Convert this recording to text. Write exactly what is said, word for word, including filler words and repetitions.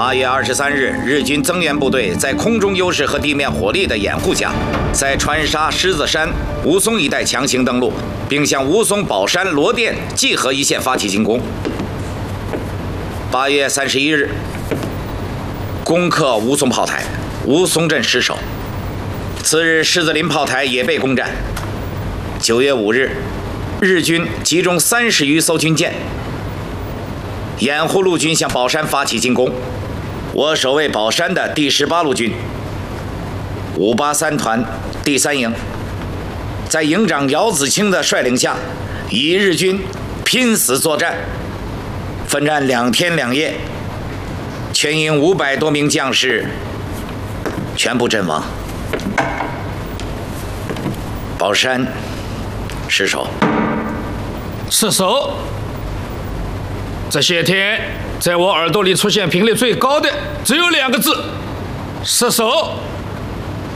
八月二十三日，日军增援部队在空中优势和地面火力的掩护下，在川沙、狮子山、吴淞一带强行登陆，并向吴淞、宝山、罗店、济河一线发起进攻。八月三十一日，攻克吴淞炮台，吴淞镇失守。次日，狮子林炮台也被攻占。九月五日，日军集中三十余艘军舰，掩护陆军向宝山发起进攻。我守卫宝山的第十八路军五八三团第三营，在营长姚子清的率领下，与日军拼死作战，奋战两天两夜，全营五百多名将士全部阵亡。宝山失守。 失守。这些天，在我耳朵里出现频率最高的只有两个字：失守。